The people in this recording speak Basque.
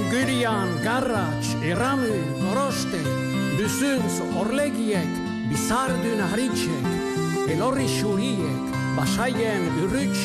Gürian, garratx, erramu, goroste, büzüntz, orlegiek, bizardun haritxek, elorri xuriek, basaien urrutx